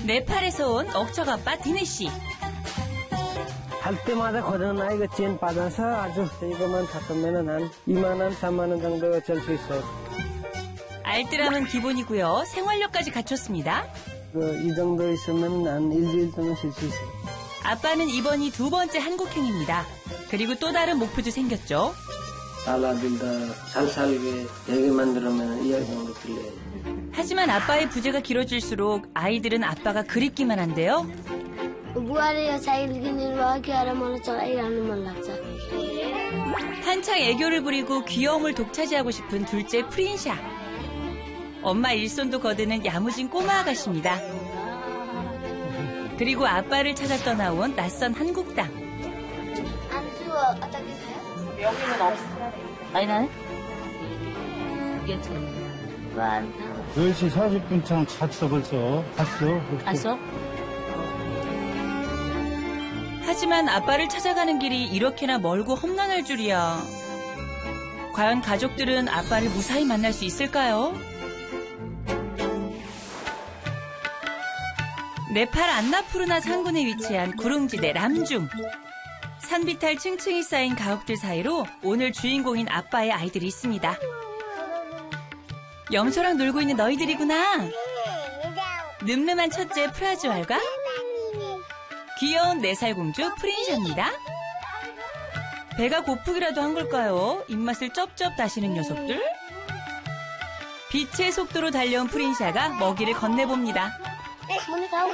네팔에서 온 억척아빠 디네 씨. 할 때마다 거저나 이거 찐 받아서 아주 이거만 닦으면 한 2만 원, 3만 원 정도 어쩔 수 있어요. 알뜰함은 기본이고요. 생활력까지 갖췄습니다. 이 정도 있으면 한 일주일 동안 쉴 수 있어요. 아빠는 이번이 2번째 한국행입니다. 그리고 또 다른 목표도 생겼죠. 딸아들 잘 살게 되게 만들면 2월 정도 들려요. 하지만 아빠의 부재가 길어질수록 아이들은 아빠가 그립기만 한데요. बुहारी साइकिल किनेर भयो कि मलाई चलाइरहनु मन लाग्छ. 한창 애교를 부리고 귀여움을 독차지하고 싶은 둘째 프린샤. 엄마 일손도 거드는 야무진 꼬마 아가씨입니다. 그리고 아빠를 찾아 떠나온 낯선 한국 땅. 안주 어떻게 돼요? 여기는 없어. 아니 나는? 괜찮아. 10시 40분 장 갔어 벌써. 갔어? 하지만 아빠를 찾아가는 길이 이렇게나 멀고 험난할 줄이야. 과연 가족들은 아빠를 무사히 만날 수 있을까요? 네팔 안나푸르나 산군에 위치한 구릉지대 람중. 산비탈 층층이 쌓인 가옥들 사이로 오늘 주인공인 아빠의 아이들이 있습니다. 염소랑 놀고 있는 너희들이구나. 늠름한 첫째 프라즈왈과 귀여운 4살 공주 프린샤입니다. 배가 고프기라도 한 걸까요? 입맛을 쩝쩝 다시는 녀석들. 빛의 속도로 달려온 프린샤가 먹이를 건네봅니다. 문이 가오.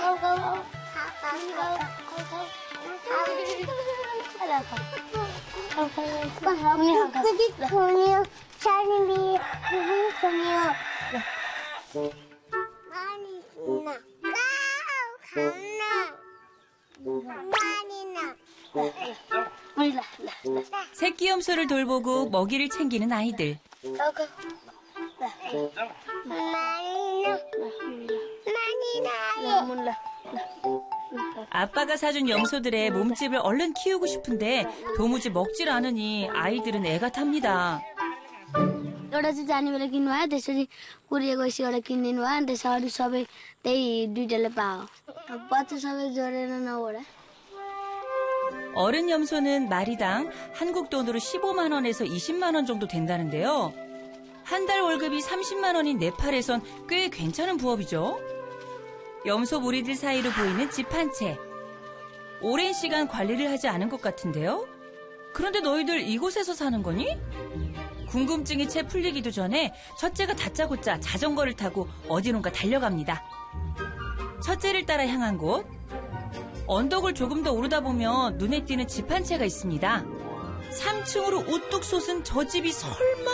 새끼 염소를 돌보고 먹이를 챙기는 아이들. 아빠가 사준 염소들의 몸집을 얼른 키우고 싶은데 도무지 먹질 않으니 아이들은 애가 탑니다. एउटा चाहिँ जाने बेला किन्नुभयो त्यसरी कुरिएको एउटा किनिदिनु भयो अनि त्यसमा अरू सबै त्यही दुइटाले पायो बच्चा सबै जोडेर नओडा. 어른 염소는 마리당 한국 돈으로 15만 원에서 20만 원 정도 된다는데요. 한 달 월급이 30만 원인 네팔에선 꽤 괜찮은 부업이죠. 염소 무리들 사이로 보이는 집 한 채. 오랜 시간 관리를 하지 않은 것 같은데요. 그런데 너희들 이곳에서 사는 거니? 궁금증이 채 풀리기도 전에 첫째가 다짜고짜 자전거를 타고 어디론가 달려갑니다. 첫째를 따라 향한 곳. 언덕을 조금 더 오르다 보면 눈에 띄는 집 한 채가 있습니다. 3층으로 우뚝 솟은 저 집이 설마?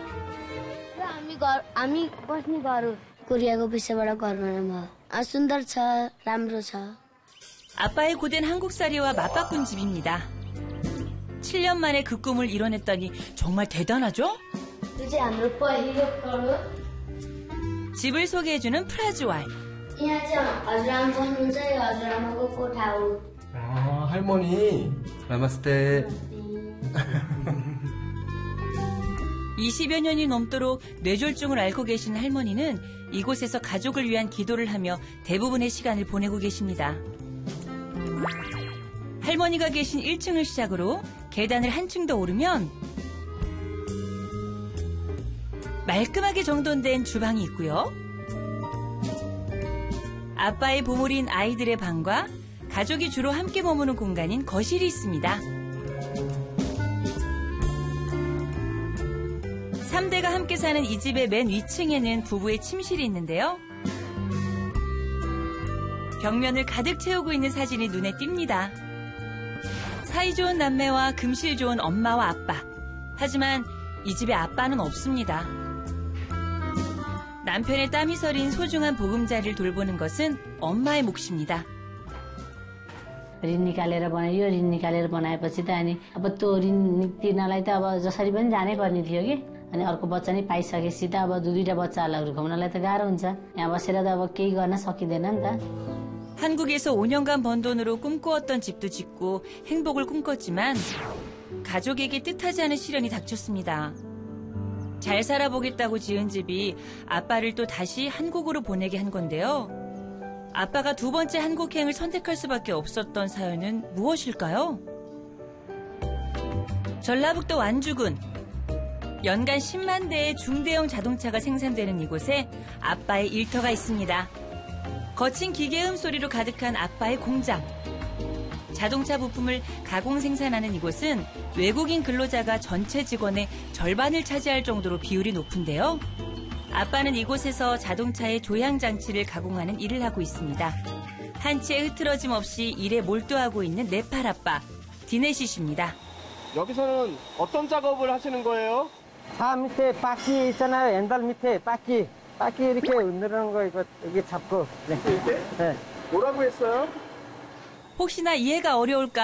हामी बस्ने घर हो. कोरियाको विषयबाट घर बनाउनु भयो. सुन्दर छ, राम्रो छ. 아빠의 고된 한국살이와 맞바꾼 집입니다. 7년 만에 그 꿈을 이뤄냈다니 정말 대단하죠? यो चाहिँ हाम्रो पहिलो घर हो. 집을 소개해주는 프라즈왈. यहाँ चाहिँ हजुरआमा बस्नुहुन्छ. यो हजुरआमाको कोठा हो. 아, 할머니. 나마스테. 20여 년이 넘도록 뇌졸중을 앓고 계신 할머니는 이곳에서 가족을 위한 기도를 하며 대부분의 시간을 보내고 계십니다. 할머니가 계신 1층을 시작으로 계단을 한층 더 오르면 말끔하게 정돈된 주방이 있고요. 아빠의 보물인 아이들의 방과 가족이 주로 함께 머무는 공간인 거실이 있습니다. 3대가 함께 사는 이 집의 맨 위층에는 부부의 침실이 있는데요. 벽면을 가득 채우고 있는 사진이 눈에 띕니다. 사이좋은 남매와 금실 좋은 엄마와 아빠. 하지만 이 집에 아빠는 없습니다. 남편의 땀이 서린 소중한 보금자리를 돌보는 것은 엄마의 몫입니다. ऋण निकालेर बनायो ऋण निकालेर बनाएपछि त अनि अब त्यो ऋण तिर्नलाई त अब जसरी पनि जानै पर्ने थियो कि अनि अर्को बच्चा नै पाइसकेपछि त अब दुईटा बच्चाहरूलाई हुर्काउनलाई त गाह्रो हुन्छ. यहाँ बसेर त अब केही गर्न सकिँदैन नि त. 한국에서 5년간 번 돈으로 꿈꾸었던 집도 짓고 행복을 꿈꿨지만 가족에게 뜻하지 않은 시련이 닥쳤습니다. 잘 살아보겠다고 지은 집이 아빠를 또 다시 한국으로 보내게 한 건데요. 아빠가 두 번째 한국행을 선택할 수밖에 없었던 사연은 무엇일까요? 전라북도 완주군. 연간 10만 대의 중대형 자동차가 생산되는 이곳에 아빠의 일터가 있습니다. 거친 기계음 소리로 가득한 아빠의 공장. 자동차 부품을 가공 생산하는 이곳은 외국인 근로자가 전체 직원의 절반을 차지할 정도로 비율이 높은데요. 아빠는 이곳에서 자동차의 조향 장치를 가공하는 일을 하고 있습니다. 한치의 흐트러짐 없이 일에 몰두하고 있는 네팔 아빠, 디네시 씨입니다. 여기서는 어떤 작업을 하시는 거예요? 차 밑에 바퀴 있잖아요. 엔달 밑에 바퀴 이렇게 누르는 거 이거 여기 잡고. 네. 이렇게? 네. 뭐라고 했어요? 혹시나 이해가 어려울까